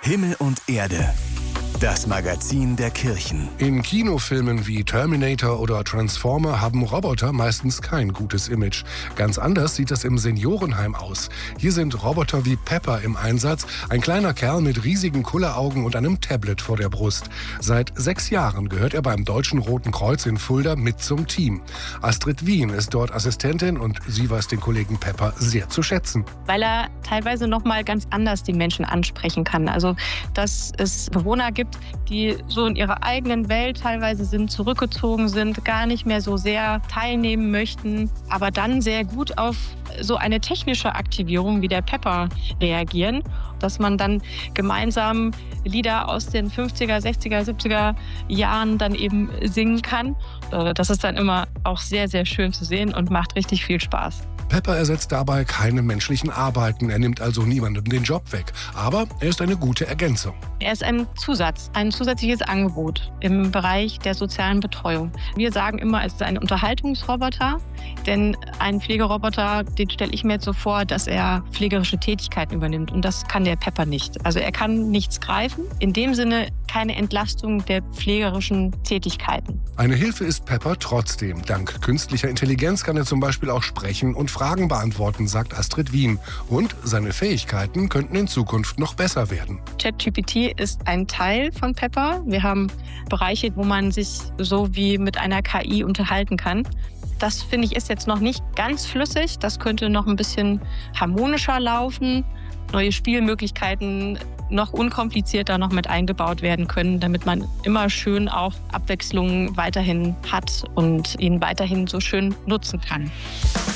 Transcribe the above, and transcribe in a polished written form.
Himmel und Erde. Das Magazin der Kirchen. In Kinofilmen wie Terminator oder Transformer haben Roboter meistens kein gutes Image. Ganz anders sieht das im Seniorenheim aus. Hier sind Roboter wie Pepper im Einsatz, ein kleiner Kerl mit riesigen Kulleraugen und einem Tablet vor der Brust. Seit 6 Jahren gehört er beim Deutschen Roten Kreuz in Fulda mit zum Team. Astrid Wien ist dort Assistentin und sie weiß den Kollegen Pepper sehr zu schätzen. Weil er teilweise noch mal ganz anders die Menschen ansprechen kann. Also, dass es Bewohner gibt, die so in ihrer eigenen Welt teilweise sind, zurückgezogen sind, gar nicht mehr so sehr teilnehmen möchten, aber dann sehr gut auf so eine technische Aktivierung wie der Pepper reagieren, dass man dann gemeinsam Lieder aus den 50er, 60er, 70er Jahren dann eben singen kann. Das ist dann immer auch sehr, sehr schön zu sehen und macht richtig viel Spaß. Pepper ersetzt dabei keine menschlichen Arbeiten, er nimmt also niemandem den Job weg. Aber er ist eine gute Ergänzung. Er ist ein Zusatz, ein zusätzliches Angebot im Bereich der sozialen Betreuung. Wir sagen immer, es ist ein Unterhaltungsroboter, denn ein Pflegeroboter, den stelle ich mir jetzt so vor, dass er pflegerische Tätigkeiten übernimmt. Und das kann der Pepper nicht. Also er kann nichts greifen, in dem Sinne keine Entlastung der pflegerischen Tätigkeiten. Eine Hilfe ist Pepper trotzdem. Dank künstlicher Intelligenz kann er zum Beispiel auch sprechen und Fragen beantworten, sagt Astrid Wien. Und seine Fähigkeiten könnten in Zukunft noch besser werden. ChatGPT ist ein Teil von Pepper. Wir haben Bereiche, wo man sich so wie mit einer KI unterhalten kann. Das, finde ich, ist jetzt noch nicht ganz flüssig. Das könnte noch ein bisschen harmonischer laufen. Neue Spielmöglichkeiten noch unkomplizierter noch mit eingebaut werden können, damit man immer schön auch Abwechslung weiterhin hat und ihn weiterhin so schön nutzen kann.